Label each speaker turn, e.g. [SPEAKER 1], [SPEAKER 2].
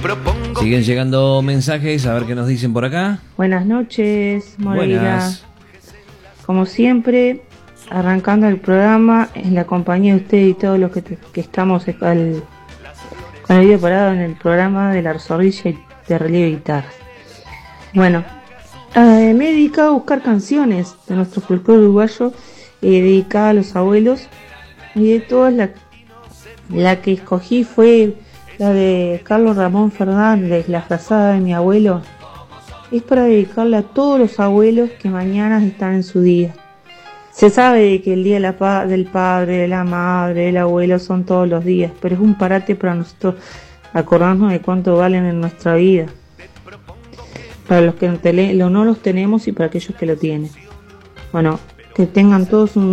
[SPEAKER 1] Siguen llegando mensajes, a ver qué nos dicen por acá.
[SPEAKER 2] Buenas noches, Moreira.
[SPEAKER 1] Buenas.
[SPEAKER 2] Como siempre, arrancando el programa en la compañía de usted y todos los que estamos con el video parado en el programa de la zorrilla de relieve y guitarra. Bueno, me he dedicado a buscar canciones de nuestro folclore uruguayo dedicada a los abuelos, y de todas la que escogí fue la de Carlos Ramón Fernández, La frazada de mi abuelo. Es para dedicarle a todos los abuelos que mañana están en su día. Se sabe de que el día del padre, de la madre, del abuelo son todos los días, pero es un parate para nosotros acordarnos de cuánto valen en nuestra vida, para los que no los tenemos y para aquellos que lo tienen. Bueno, que tengan todos un